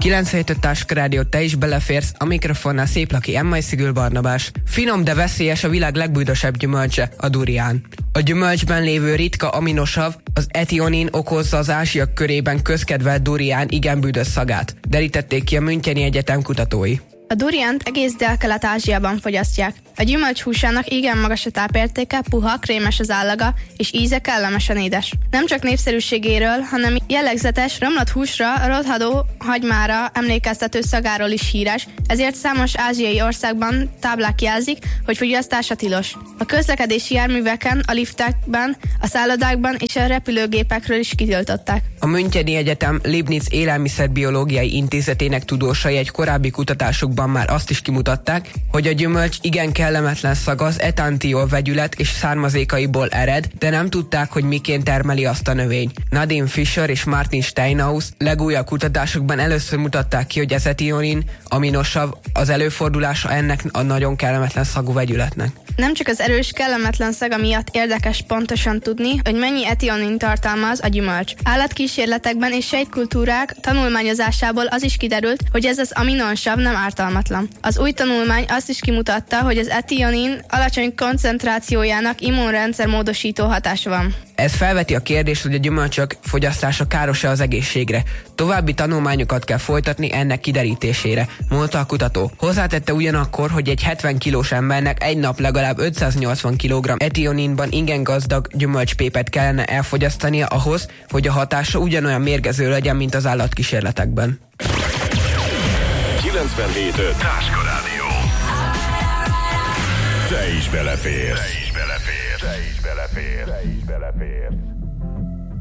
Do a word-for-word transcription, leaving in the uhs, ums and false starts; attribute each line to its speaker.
Speaker 1: kilencvenhét öt Táska Rádió, te is beleférsz, a mikrofonnál Széplaki Emma és Szigül Barnabás. Finom, de veszélyes a világ legbújdosabb gyümölcse, a durián. A gyümölcsben lévő ritka aminosav, az etionin okozza az ázsiak körében közkedvelt durián igen bűdös szagát, derítették ki a Müncheni Egyetem kutatói.
Speaker 2: A duriánt egész Dél-Kelet-Ázsiában fogyasztják. A gyümölcs húsának igen magas a tápértéke, puha, krémes az állaga, és íze kellemesen édes. Nem csak népszerűségéről, hanem jellegzetes, romlott húsra, rothadó hagymára emlékeztető szagáról is híres, ezért számos ázsiai országban táblák jelzik, hogy fogyasztása tilos. A közlekedési járműveken, a liftekben, a szállodákban és a repülőgépekről is kitiltották.
Speaker 1: A Müncheni Egyetem Leibniz Élelmiszerbiológiai Intézetének tudósai egy korábbi kutatásukban már azt is kimutatták, hogy a gyümölcs igen kellemetlen szaga az etantiol vegyület és származékaiból ered, de nem tudták, hogy miként termeli azt a növény. Nadine Fischer és Martin Steinhaus legújabb kutatásokban először mutatták ki, hogy az etionin aminosav az előfordulása ennek a nagyon kellemetlen szagú vegyületnek.
Speaker 2: Nem csak az erős, kellemetlen szaga miatt érdekes pontosan tudni, hogy mennyi etionin tartalmaz a gyümölcs. Állatkísérletekben és sejtkultúrák tanulmányozásából az is kiderült, hogy ez az aminosav nem ártalmatlan. Az új tanulmány azt is kimutatta, hogy az etionin alacsony koncentrációjának immunrendszer módosító hatása van.
Speaker 1: Ez felveti a kérdést, hogy a gyümölcsök fogyasztása káros-e az egészségre. További tanulmányokat kell folytatni ennek kiderítésére, mondta a kutató. Hozzátette ugyanakkor, hogy egy hetven kilós embernek egy nap legalább ötszáznyolcvan kilogramm etioninban igen gazdag gyümölcspépet kellene elfogyasztania ahhoz, hogy a hatása ugyanolyan mérgező legyen, mint az állatkísérletekben.
Speaker 3: kilencvenhét öt Táska Rádió. Te is beleférsz. Te is beleférsz. Te is beleférsz. Te is beleférsz.